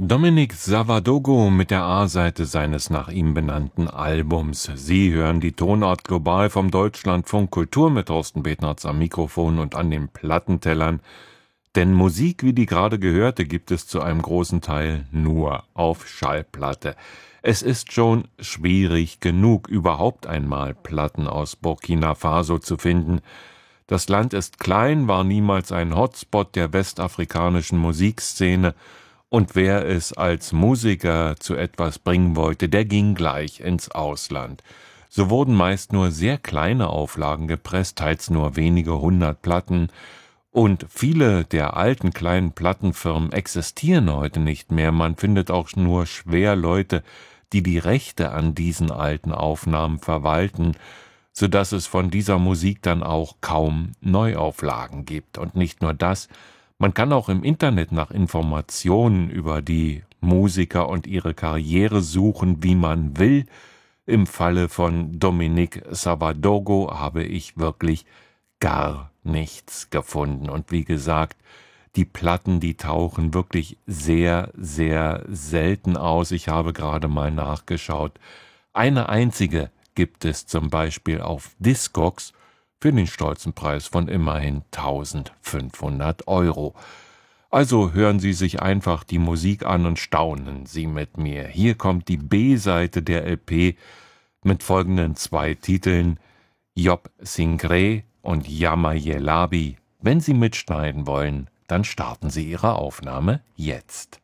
Dominic Savadogo mit der A-Seite seines nach ihm benannten Albums. Sie hören die Tonart global vom Deutschlandfunk Kultur mit Thorsten Betnerz am Mikrofon und an den Plattentellern. Denn Musik, wie die gerade gehörte, gibt es zu einem großen Teil nur auf Schallplatte. Es ist schon schwierig genug, überhaupt einmal Platten aus Burkina Faso zu finden. Das Land ist klein, war niemals ein Hotspot der westafrikanischen Musikszene. Und wer es als Musiker zu etwas bringen wollte, der ging gleich ins Ausland. So wurden meist nur sehr kleine Auflagen gepresst, teils nur wenige 100 Platten. Und viele der alten kleinen Plattenfirmen existieren heute nicht mehr. Man findet auch nur schwer Leute, die die Rechte an diesen alten Aufnahmen verwalten, sodass es von dieser Musik dann auch kaum Neuauflagen gibt. Und nicht nur das, man kann auch im Internet nach Informationen über die Musiker und ihre Karriere suchen, wie man will. Im Falle von Dominic Savadogo habe ich wirklich gar nichts gefunden. Und wie gesagt, die Platten, die tauchen wirklich sehr, sehr selten aus. Ich habe gerade mal nachgeschaut. Eine einzige gibt es zum Beispiel auf Discogs für den stolzen Preis von immerhin 1.500 €. Also hören Sie sich einfach die Musik an und staunen Sie mit mir. Hier kommt die B-Seite der LP mit folgenden 2 Titeln: Job Singre und Yamayelabi. Wenn Sie mitschneiden wollen, dann starten Sie Ihre Aufnahme jetzt.